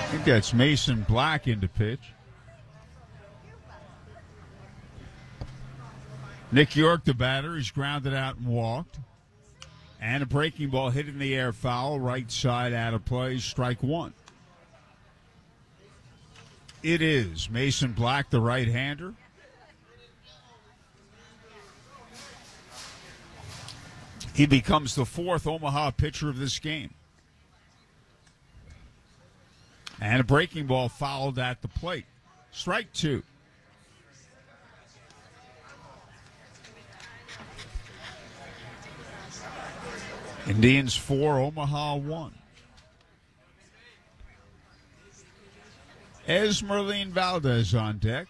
I think that's Mason Black into pitch. Nick York, the batter, he's grounded out and walked. And a breaking ball hit in the air, foul, right side out of play, strike one. It is Mason Black, the right-hander. He becomes the fourth Omaha pitcher of this game. And a breaking ball fouled at the plate. Strike two. Indians 4, Omaha 1. Esmeralyn Valdez on deck.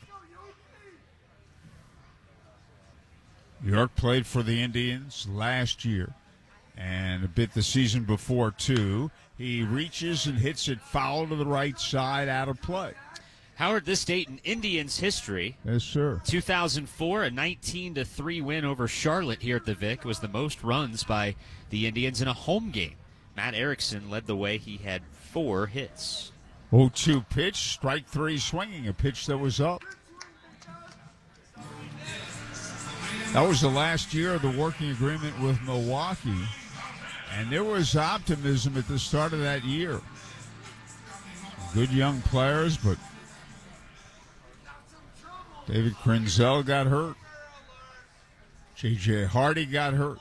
York played for the Indians last year and a bit the season before, too. He reaches and hits it foul to the right side, out of play. Howard, this date in Indians history. Yes, sir. 2004, a 19-3 win over Charlotte here at the Vic. Was the most runs by the Indians in a home game. Matt Erickson led the way. He had 4 hits. 0-2 pitch, strike three swinging, a pitch that was up. That was the last year of the working agreement with Milwaukee, and there was optimism at the start of that year. Good young players, but David Krenzel got hurt. J.J. Hardy got hurt.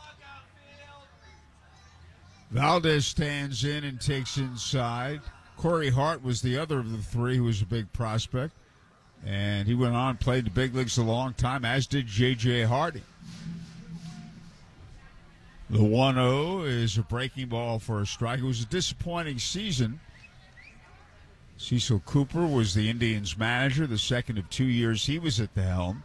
Valdez stands in and takes inside. Corey Hart was the other of the three who was a big prospect. And he went on and played the big leagues a long time, as did J.J. Hardy. The 1-0 is a breaking ball for a strike. It was a disappointing season. Cecil Cooper was the Indians' manager, the second of 2 years he was at the helm.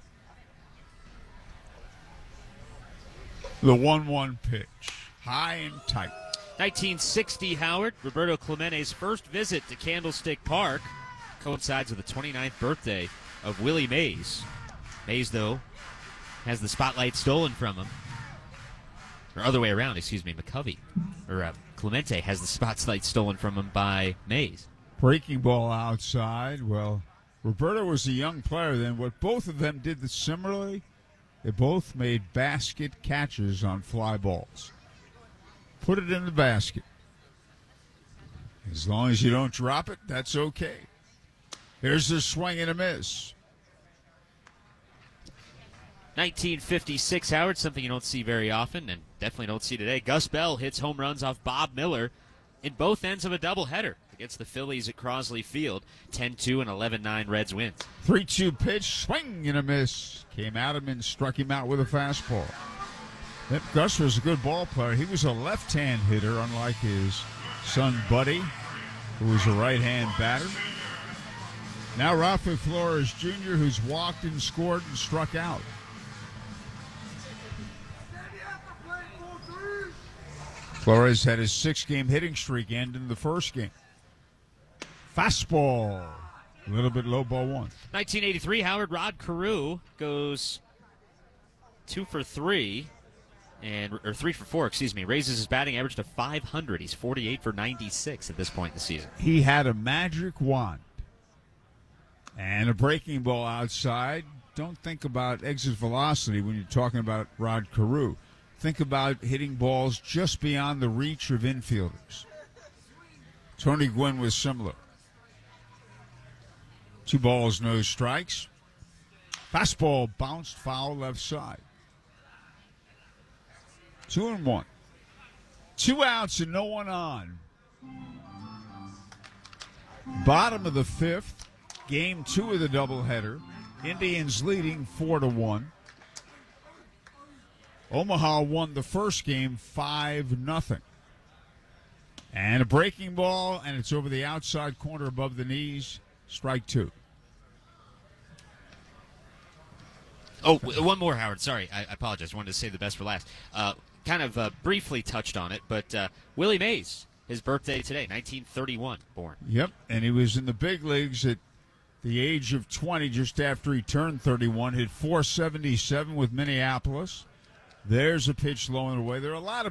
The 1-1 pitch, high and tight. 1960, Howard, Roberto Clemente's first visit to Candlestick Park coincides with the 29th birthday of Willie Mays. Mays, though, has the spotlight stolen from him. Or other way around, McCovey. Clemente has the spotlight stolen from him by Mays. Breaking ball outside. Well, Roberto was a young player then. What both of them did similarly, they both made basket catches on fly balls. Put it in the basket. As long as you don't drop it, that's okay. Here's the swing and a miss. 1956, Howard, something you don't see very often and definitely don't see today. Gus Bell hits home runs off Bob Miller in both ends of a doubleheader against the Phillies at Crosley Field. 10-2 and 11-9 Reds wins. 3-2 pitch, swing and a miss. Came at him and struck him out with a fastball. Yep, Gus was a good ball player. He was a left-hand hitter, unlike his son Buddy, who was a right-hand batter. Now Rafi Flores Jr., who's walked and scored and struck out. Flores had his 6-game hitting streak end in the first game. Fastball. A little bit low, ball 1. 1983, Howard, Rod Carew goes 2 for 3. Or 3 for 4, raises his batting average to 500. He's 48 for 96 at this point in the season. He had a magic wand and a breaking ball outside. Don't think about exit velocity when you're talking about Rod Carew. Think about hitting balls just beyond the reach of infielders. Tony Gwynn was similar. 2 balls, no strikes. Fastball bounced foul left side. 2-1. 2 outs and no one on. Bottom of the 5th, game 2 of the doubleheader. Indians leading 4-1. Omaha won the first game 5-0. And a breaking ball, and it's over the outside corner above the knees. Strike 2. Oh, one more, Howard. Sorry, I apologize. I wanted to save the best for last. Kind of briefly touched on it, but Willie Mays, his birthday today, 1931, born. Yep, and he was in the big leagues at the age of 20, just after he turned 31, hit .477 with Minneapolis. There's a pitch low and away. There are a lot of